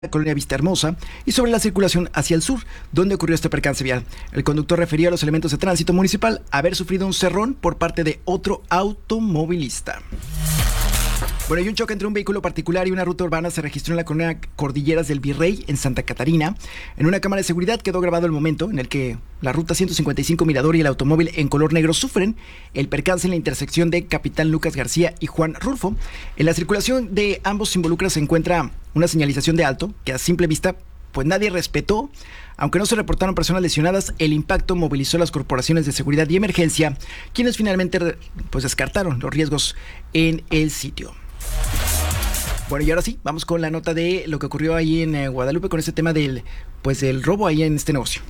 Colonia Vista Hermosa y sobre la circulación hacia el sur, donde ocurrió este percance vial. El conductor refirió a los elementos de tránsito municipal haber sufrido un cerrón por parte de otro automovilista. Bueno, y un choque entre un vehículo particular y una ruta urbana se registró en la colonia Cordilleras del Virrey, en Santa Catarina. En una cámara de seguridad quedó grabado el momento en el que la ruta 155 Mirador y el automóvil en color negro sufren el percance en la intersección de Capitán Lucas García y Juan Rulfo. En la circulación de ambos involucros se encuentra una señalización de alto que a simple vista pues nadie respetó. Aunque no se reportaron personas lesionadas, el impacto movilizó a las corporaciones de seguridad y emergencia, quienes finalmente pues descartaron los riesgos en el sitio. Bueno, y ahora sí, vamos con la nota de lo que ocurrió ahí en Guadalupe con este tema del robo ahí en este negocio.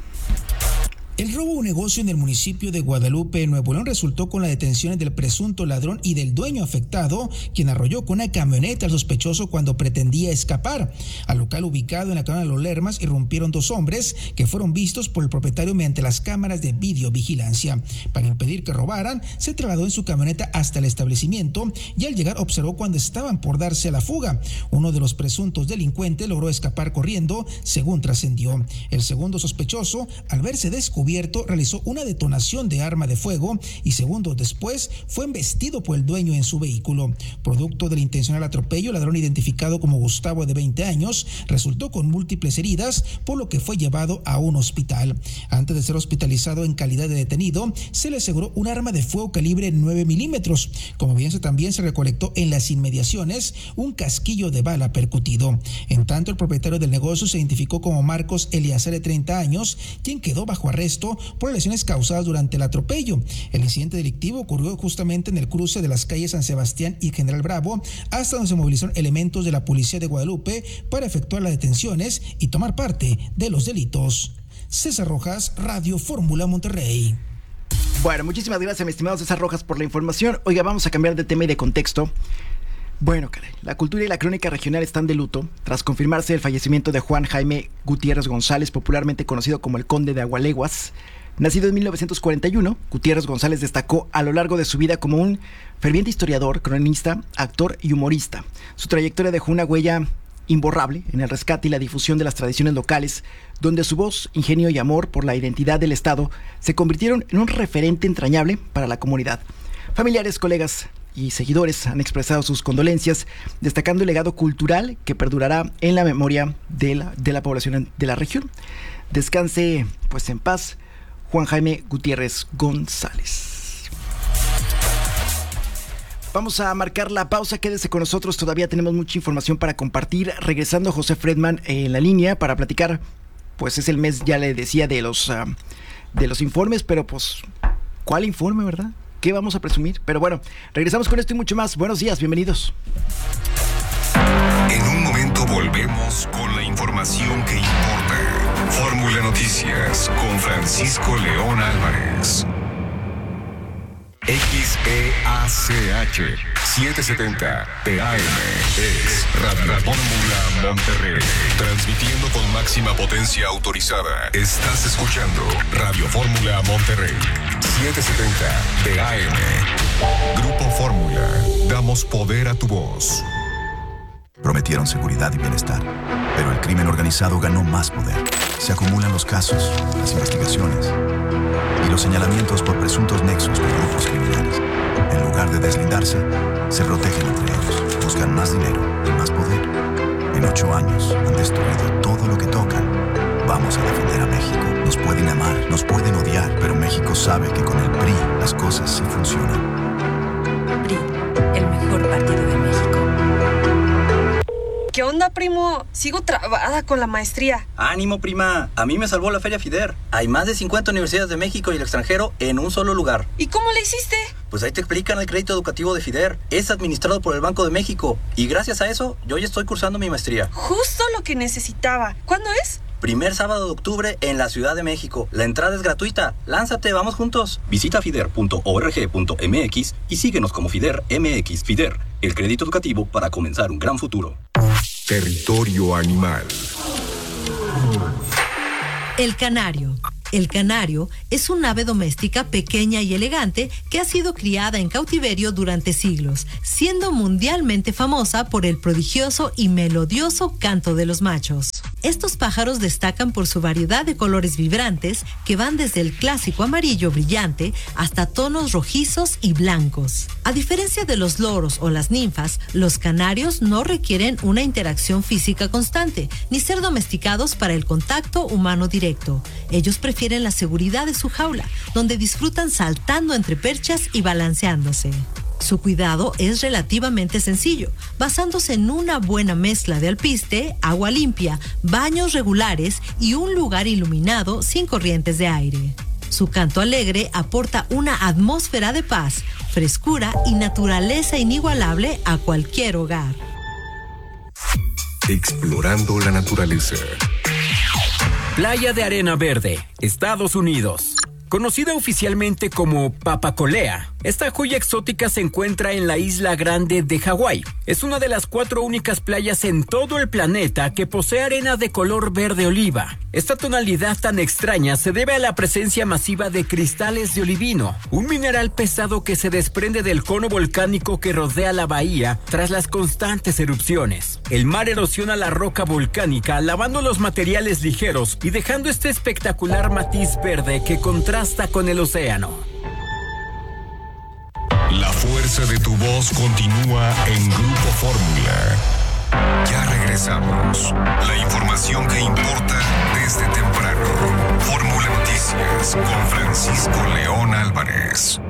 El robo a un negocio en el municipio de Guadalupe, Nuevo León, resultó con la detención del presunto ladrón y del dueño afectado, quien arrolló con una camioneta al sospechoso cuando pretendía escapar. Al local ubicado en la colonia Los Lermas irrumpieron dos hombres que fueron vistos por el propietario mediante las cámaras de videovigilancia. Para impedir que robaran, se trasladó en su camioneta hasta el establecimiento y al llegar observó cuando estaban por darse a la fuga. Uno de los presuntos delincuentes logró escapar corriendo, según trascendió. El segundo sospechoso, al verse descubierto, realizó una detonación de arma de fuego y segundos después fue embestido por el dueño en su vehículo. Producto del intencional atropello, el ladrón, identificado como Gustavo, de 20 años, resultó con múltiples heridas, por lo que fue llevado a un hospital. Antes de ser hospitalizado en calidad de detenido, se le aseguró un arma de fuego calibre 9 milímetros. Como evidencia, también se recolectó en las inmediaciones un casquillo de bala percutido. En tanto, el propietario del negocio se identificó como Marcos Eliazar, de 30 años, quien quedó bajo arresto por lesiones causadas durante el atropello. El incidente delictivo ocurrió justamente en el cruce de las calles San Sebastián y General Bravo, hasta donde se movilizaron elementos de la policía de Guadalupe para efectuar las detenciones y tomar parte de los delitos. César Rojas, Radio Fórmula Monterrey. Bueno, muchísimas gracias, mi estimado César Rojas, por la información. Oiga, vamos a cambiar de tema y de contexto. Bueno, caray, la cultura y la crónica regional están de luto tras confirmarse el fallecimiento de Juan Jaime Gutiérrez González, popularmente conocido como el Conde de Agualeguas. Nacido en 1941, Gutiérrez González destacó a lo largo de su vida como un ferviente historiador, cronista, actor y humorista. Su trayectoria dejó una huella imborrable en el rescate y la difusión de las tradiciones locales, donde su voz, ingenio y amor por la identidad del Estado se convirtieron en un referente entrañable para la comunidad. Familiares, colegas y seguidores han expresado sus condolencias, destacando el legado cultural que perdurará en la memoria de la población de la región. Descanse pues en paz Juan Jaime Gutiérrez González. Vamos a marcar la pausa, quédese con nosotros, todavía tenemos mucha información para compartir. Regresando José Fredman en la línea para platicar, pues es el mes, ya le decía, de los informes, pero pues, ¿cuál informe, verdad? ¿Qué vamos a presumir? Pero bueno, regresamos con esto y mucho más. Buenos días, bienvenidos. En un momento volvemos con la información que importa. Fórmula Noticias con Francisco León Álvarez. XEACH 770 PAM es Radio Fórmula Monterrey. Transmitiendo con máxima potencia autorizada. Estás escuchando Radio Fórmula Monterrey 770 PAM. Grupo Fórmula. Damos poder a tu voz. Prometieron seguridad y bienestar, pero el crimen organizado ganó más poder. Se acumulan los casos, las investigaciones y los señalamientos por presuntos nexos con grupos criminales. En lugar de deslindarse, se protegen entre ellos, buscan más dinero y más poder. En 8 años han destruido todo lo que tocan. Vamos a defender a México. Nos pueden amar, nos pueden odiar, pero México sabe que con el PRI las cosas sí funcionan. PRI, el mejor partido de México. ¿Qué onda, primo? Sigo trabada con la maestría. ¡Ánimo, prima! A mí me salvó la Feria FIDER. Hay más de 50 universidades de México y el extranjero en un solo lugar. ¿Y cómo le hiciste? Pues ahí te explican el crédito educativo de FIDER. Es administrado por el Banco de México. Y gracias a eso, yo ya estoy cursando mi maestría. Justo lo que necesitaba. ¿Cuándo es? Primer sábado de octubre en la Ciudad de México. La entrada es gratuita. ¡Lánzate, vamos juntos! Visita fider.org.mx y síguenos como FIDER MX. FIDER, el crédito educativo para comenzar un gran futuro. Territorio animal. El canario. El canario es un ave doméstica pequeña y elegante que ha sido criada en cautiverio durante siglos, siendo mundialmente famosa por el prodigioso y melodioso canto de los machos. Estos pájaros destacan por su variedad de colores vibrantes que van desde el clásico amarillo brillante hasta tonos rojizos y blancos. A diferencia de los loros o las ninfas, los canarios no requieren una interacción física constante, ni ser domesticados para el contacto humano directo. Ellos prefieren la seguridad de su jaula, donde disfrutan saltando entre perchas y balanceándose. Su cuidado es relativamente sencillo, basándose en una buena mezcla de alpiste, agua limpia, baños regulares y un lugar iluminado sin corrientes de aire. Su canto alegre aporta una atmósfera de paz, frescura y naturaleza inigualable a cualquier hogar. Explorando la naturaleza. Playa de Arena Verde, Estados Unidos. Conocida oficialmente como Papacolea, esta joya exótica se encuentra en la isla Grande de Hawái. Es una de las 4 únicas playas en todo el planeta que posee arena de color verde oliva. Esta tonalidad tan extraña se debe a la presencia masiva de cristales de olivino, un mineral pesado que se desprende del cono volcánico que rodea la bahía tras las constantes erupciones. El mar erosiona la roca volcánica, lavando los materiales ligeros y dejando este espectacular matiz verde que contrasta con el océano. La fuerza de tu voz continúa en Grupo Fórmula. Ya regresamos. La información que importa desde temprano. Fórmula Noticias con Francisco León Álvarez.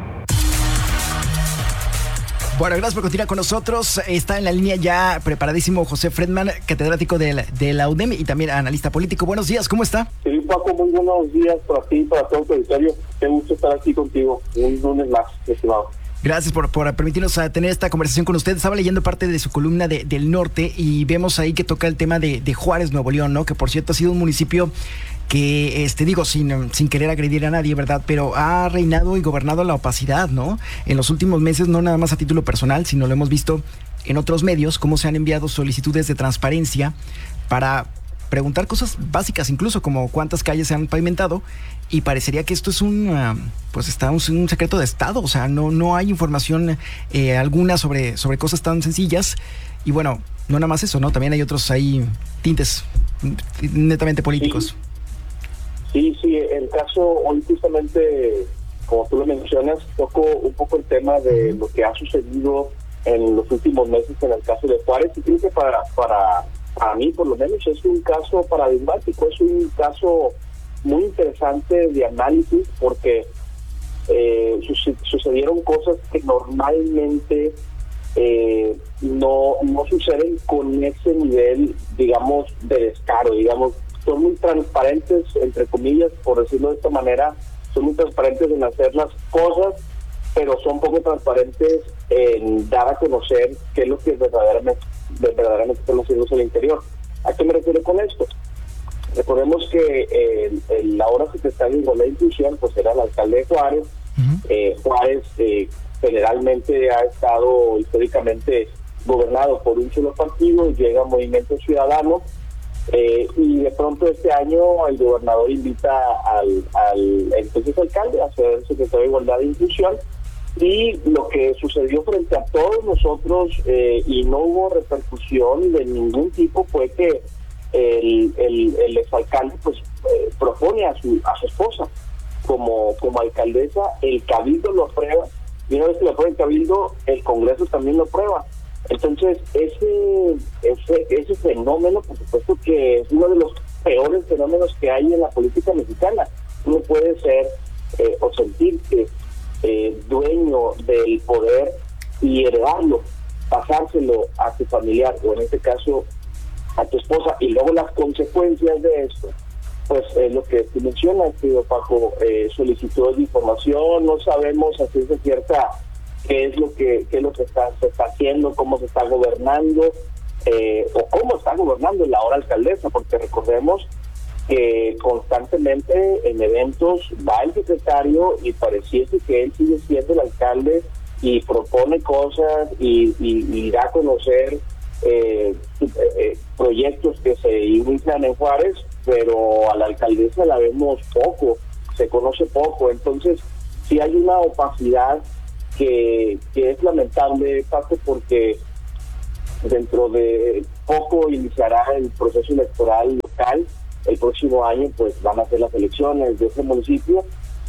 Bueno, gracias por continuar con nosotros. Está en la línea ya preparadísimo José Fredman, catedrático de la UDEM y también analista político. Buenos días, ¿cómo está? Sí, Paco, muy buenos días para ti y para todo tu auditorio. Qué gusto estar aquí contigo un lunes más, estimado. Gracias por permitirnos tener esta conversación con usted. Estaba leyendo parte de su columna del norte y vemos ahí que toca el tema de Juárez, Nuevo León, ¿no? Que por cierto ha sido un municipio que, sin querer agredir a nadie, ¿verdad? Pero ha reinado y gobernado la opacidad, ¿no? En los últimos meses, no nada más a título personal, sino lo hemos visto en otros medios, cómo se han enviado solicitudes de transparencia para preguntar cosas básicas, incluso como cuántas calles se han pavimentado, y parecería que esto es un secreto de Estado. O sea, no hay información alguna sobre cosas tan sencillas. Y bueno, no nada más eso, ¿no? También hay otros ahí tintes netamente políticos. Sí, el caso hoy justamente, como tú lo mencionas, toco un poco el tema de lo que ha sucedido en los últimos meses en el caso de Juárez, y creo que para mí, por lo menos, es un caso paradigmático, es un caso muy interesante de análisis, porque sucedieron cosas que normalmente no suceden con ese nivel, digamos, de descaro, digamos. Son muy transparentes, entre comillas, por decirlo de esta manera, son muy transparentes en hacer las cosas, pero son poco transparentes en dar a conocer qué es lo que verdaderamente están haciendo en el interior. ¿A qué me refiero con esto? Recordemos que el ahora secretario de Igualdad e Inclusión pues era el alcalde de Juárez. Juárez generalmente ha estado históricamente gobernado por un solo partido, y llega Movimiento Ciudadano, y de pronto este año el gobernador invita al entonces alcalde a ser secretario de Igualdad e Inclusión, y lo que sucedió frente a todos nosotros, y no hubo repercusión de ningún tipo, fue que el exalcalde pues propone a su esposa como alcaldesa. El cabildo lo aprueba, y una vez que lo aprueba el cabildo, el Congreso también lo aprueba. Entonces ese fenómeno, por supuesto que es uno de los peores fenómenos que hay en la política mexicana. Uno puede ser o sentirse dueño del poder y heredarlo, pasárselo a tu familiar, o en este caso a tu esposa, y luego las consecuencias de esto, pues es lo que tú mencionas, bajo solicitudes de información. No sabemos a ciencia cierta qué es lo que se está haciendo, cómo se está gobernando, o cómo está gobernando la ahora alcaldesa, porque recordemos que constantemente en eventos va el secretario y pareciese que él sigue siendo el alcalde y propone cosas y da a conocer proyectos que se inician en Juárez, pero a la alcaldesa la vemos poco se conoce poco. Entonces, sí hay una opacidad que es lamentable, parte porque dentro de poco iniciará el proceso electoral local. El próximo año pues van a ser las elecciones de ese municipio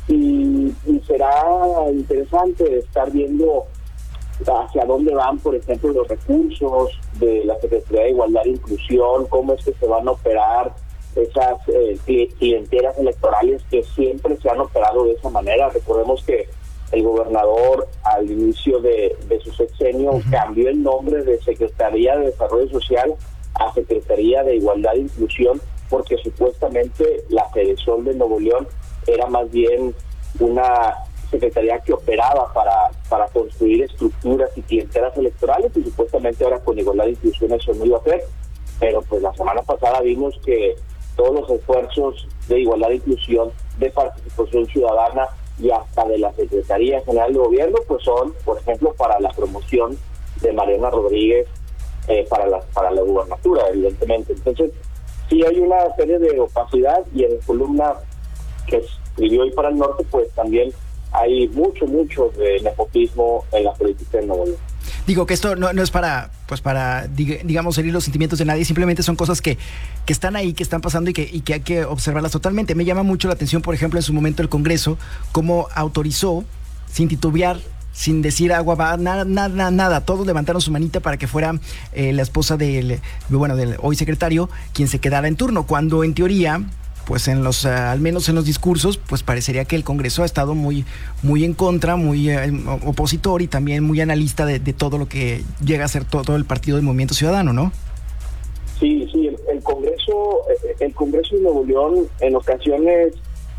y será interesante estar viendo hacia dónde van, por ejemplo, los recursos de la Secretaría de Igualdad e Inclusión, cómo es que se van a operar esas clientelas electorales que siempre se han operado de esa manera. Recordemos que el gobernador al inicio de su sexenio cambió el nombre de Secretaría de Desarrollo Social a Secretaría de Igualdad e Inclusión, porque supuestamente la Fedesol de Nuevo León era más bien una secretaría que operaba para construir estructuras y clientelas electorales, y supuestamente ahora con Igualdad e Inclusión eso no iba a hacer. Pero pues la semana pasada vimos que todos los esfuerzos de Igualdad e Inclusión, de participación ciudadana y hasta de la Secretaría General de Gobierno, pues son, por ejemplo, para la promoción de Mariana Rodríguez para la gubernatura, evidentemente. Entonces, sí hay una serie de opacidad, y en la columna que escribió hoy para el norte, pues también hay mucho de nepotismo en la política de Nuevo León. Digo que esto no es para digamos, herir los sentimientos de nadie, simplemente son cosas que están ahí, que están pasando y que hay que observarlas totalmente. Me llama mucho la atención, por ejemplo, en su momento el Congreso, cómo autorizó, sin titubear, sin decir agua va, nada, todos levantaron su manita para que fuera la esposa del hoy secretario quien se quedara en turno, cuando en teoría, pues al menos en los discursos, pues parecería que el Congreso ha estado muy en contra, muy opositor y también muy analista de todo lo que llega a ser todo el partido del Movimiento Ciudadano, ¿no? Sí, el Congreso de Nuevo León en ocasiones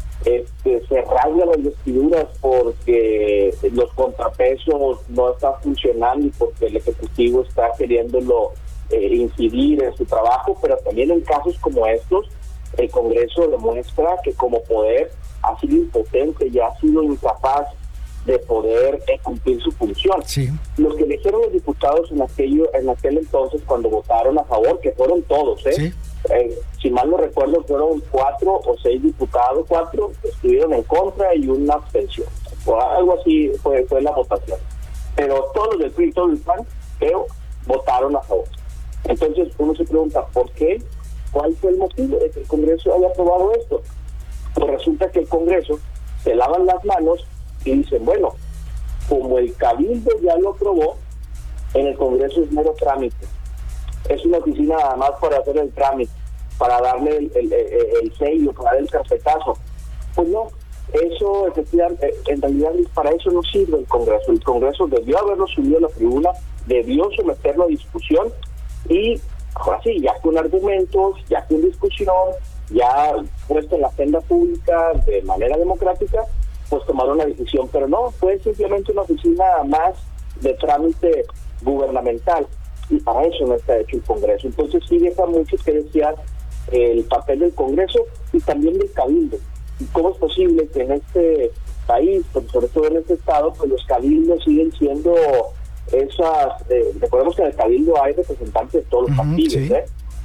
se rasga las vestiduras porque los contrapesos no están funcionando y porque el Ejecutivo está queriéndolo incidir en su trabajo, pero también en casos como estos, el Congreso demuestra que como poder ha sido impotente y ha sido incapaz de poder cumplir su función. Sí. Los que eligieron los diputados en aquel entonces, cuando votaron a favor, que fueron todos, sí. Si mal no recuerdo, fueron 4 o 6 diputados, 4 estuvieron en contra y una abstención. O algo así fue la votación. Pero todos los del PRI y todos del PAN, creo, votaron a favor. Entonces uno se pregunta, ¿por qué? ¿Cuál fue el motivo de que el Congreso haya aprobado esto? Pues resulta que el Congreso se lavan las manos y dicen, bueno, como el Cabildo ya lo aprobó, en el Congreso es mero trámite. Es una oficina nada más para hacer el trámite, para darle el sello, para dar el carpetazo. Pues no, eso efectivamente, en realidad para eso no sirve el Congreso. El Congreso debió haberlo subido a la tribuna, debió someterlo a discusión y ahora sí, ya con argumentos, ya con discusión, ya puesto en la agenda pública de manera democrática, pues tomaron la decisión. Pero no, fue simplemente una oficina más de trámite gubernamental, y para eso no está hecho el Congreso. Entonces sí deja mucho que desear el papel del Congreso y también del Cabildo. ¿Y cómo es posible que en este país, pues sobre todo en este estado, pues los cabildos siguen siendo recordemos que en el Cabildo hay representantes de todos los partidos, sí.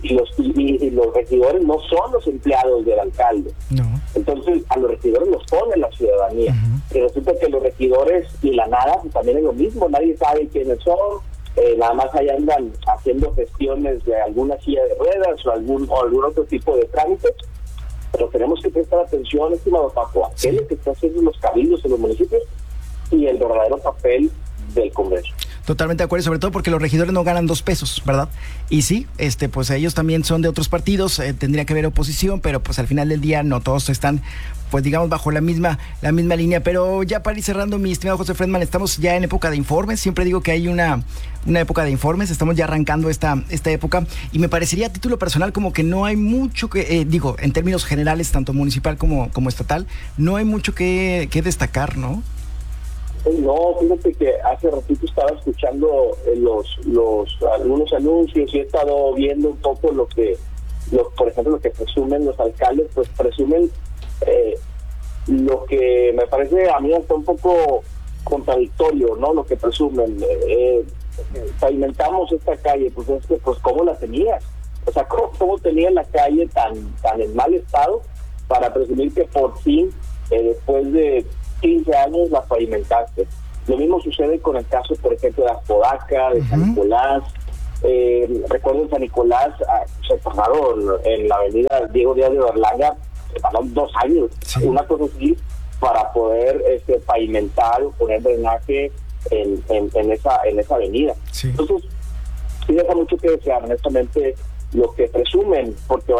Y los regidores no son los empleados del alcalde. No. Entonces a los regidores los pone la ciudadanía. Y resulta que los regidores y la nada pues, también es lo mismo, nadie sabe quiénes son, nada más ahí andan haciendo gestiones de alguna silla de ruedas o algún otro tipo de trámite. Pero tenemos que prestar atención, estimado Paco, a qué es lo que están haciendo los cabildos en los municipios y el verdadero papel del Congreso. Totalmente de acuerdo, sobre todo porque los regidores no ganan 2 pesos, ¿verdad? Y sí, pues ellos también son de otros partidos, tendría que haber oposición, pero pues al final del día no todos están, pues digamos, bajo la misma línea. Pero ya para ir cerrando, mi estimado José Fredman, estamos ya en época de informes. Siempre digo que hay una época de informes, estamos ya arrancando esta época, y me parecería a título personal como que no hay mucho que, en términos generales, tanto municipal como estatal, no hay mucho que destacar, ¿no? No, fíjate que hace ratito estaba escuchando algunos anuncios y he estado viendo un poco por ejemplo, lo que presumen los alcaldes, pues presumen lo que me parece a mí hasta un poco contradictorio, ¿no? Lo que presumen, pavimentamos esta calle, pues es que, pues ¿cómo la tenías? O sea, ¿cómo tenía la calle tan en mal estado para presumir que por fin después de 15 años la pavimentaste. Lo mismo sucede con el caso, por ejemplo, de Apodaca, de San Nicolás. Recuerdo en San Nicolás se tardaron en la avenida Diego Díaz de Berlanga, se tardaron 2 años, una cosa así, para poder pavimentar o poner drenaje en esa avenida. Entonces, sí deja mucho que desear, honestamente, lo que presumen, porque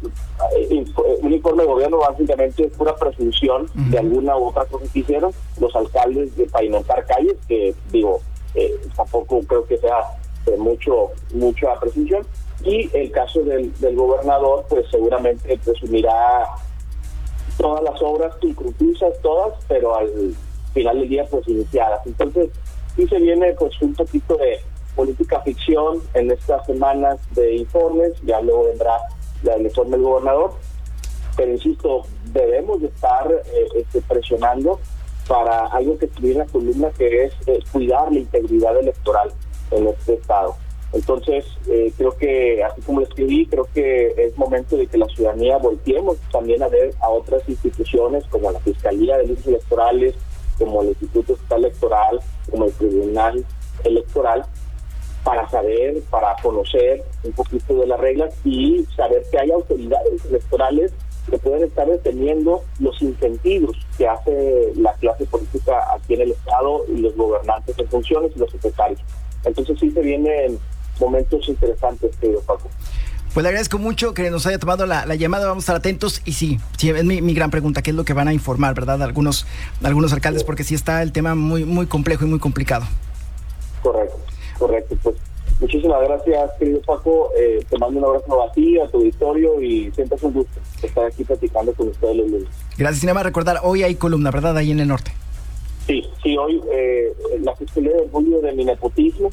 un informe de gobierno básicamente es pura presunción de alguna u otra cosa que hicieron los alcaldes de pavimentar calles, que tampoco creo que sea de mucha presunción. Y el caso del gobernador, pues seguramente presumirá todas las obras inconclusas, todas, pero al final del día pues iniciadas. Entonces sí se viene pues un poquito de política ficción en estas semanas de informes, ya luego vendrá el informe del gobernador, pero insisto, debemos de estar presionando para algo que escribí en la columna, que es cuidar la integridad electoral en este estado. Entonces, creo que, así como lo escribí, creo que es momento de que la ciudadanía volteemos también a ver a otras instituciones como la Fiscalía de Delitos Electorales, como el Instituto Estatal Electoral, como el Tribunal Electoral, para saber, para conocer un poquito de las reglas y saber que hay autoridades electorales que pueden estar deteniendo los incentivos que hace la clase política aquí en el Estado y los gobernantes en funciones y los secretarios. Entonces sí se vienen momentos interesantes, querido Paco. Pues le agradezco mucho que nos haya tomado la llamada, vamos a estar atentos y sí, es mi gran pregunta, ¿qué es lo que van a informar, verdad? Algunos alcaldes, porque sí está el tema muy, muy complejo y muy complicado. Correcto, pues muchísimas gracias, querido Paco, te mando un abrazo a ti, a tu auditorio, y siempre es un gusto estar aquí platicando con ustedes los lunes. Gracias, sin más recordar, hoy hay columna, ¿verdad? Ahí en el norte. Sí, hoy la Fiscalía de Orgullo de mi nepotismo,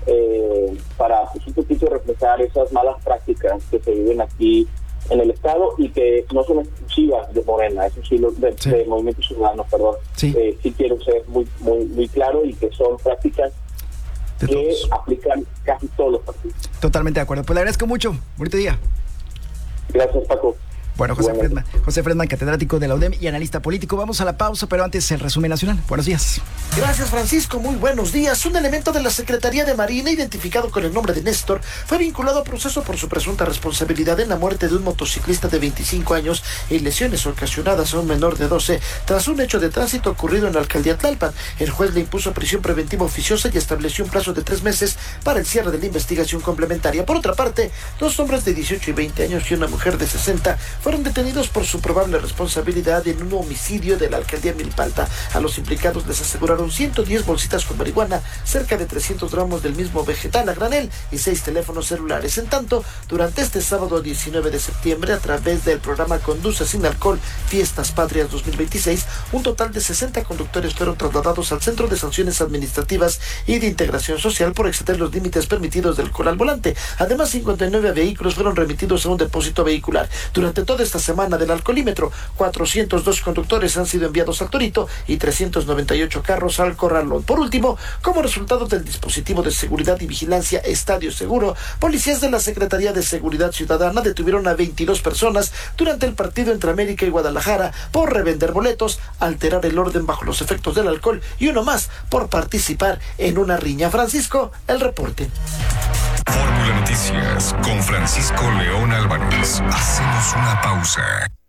para pues, un poquito reflejar esas malas prácticas que se viven aquí en el Estado y que no son exclusivas de Morena, eso sí, de Movimiento Ciudadano, perdón. Sí quiero ser muy claro, y que son prácticas que aplican casi todos los partidos. Totalmente de acuerdo. Pues le agradezco mucho. Bonito día. Gracias, Paco. Bueno, José Fredman, catedrático de la UDEM y analista político. Vamos a la pausa, pero antes el resumen nacional. Buenos días. Gracias, Francisco. Muy buenos días. Un elemento de la Secretaría de Marina, identificado con el nombre de Néstor, fue vinculado a proceso por su presunta responsabilidad en la muerte de un motociclista de 25 años y lesiones ocasionadas a un menor de 12 tras un hecho de tránsito ocurrido en la alcaldía Tlalpan. El juez le impuso prisión preventiva oficiosa y estableció un plazo de 3 meses para el cierre de la investigación complementaria. Por otra parte, 2 hombres de 18 y 20 años y una mujer de 60 fueron detenidos por su probable responsabilidad en un homicidio de la alcaldía Milpalta. A los implicados les aseguraron 110 bolsitas con marihuana, cerca de 300 gramos del mismo vegetal a granel y 6 teléfonos celulares. En tanto, durante este sábado 19 de septiembre, a través del programa Conduce Sin Alcohol Fiestas Patrias 2026, un total de 60 conductores fueron trasladados al Centro de Sanciones Administrativas y de Integración Social por exceder los límites permitidos de alcohol al volante. Además, 59 vehículos fueron remitidos a un depósito vehicular. Durante toda esta semana del alcoholímetro, 402 conductores han sido enviados al Torito y 398 carros al Corralón. Por último, como resultado del dispositivo de seguridad y vigilancia Estadio Seguro, policías de la Secretaría de Seguridad Ciudadana detuvieron a 22 personas durante el partido entre América y Guadalajara por revender boletos, alterar el orden bajo los efectos del alcohol y uno más por participar en una riña. Francisco, el reporte. Fórmula Noticias con Francisco León Álvarez. Hacemos una pausa.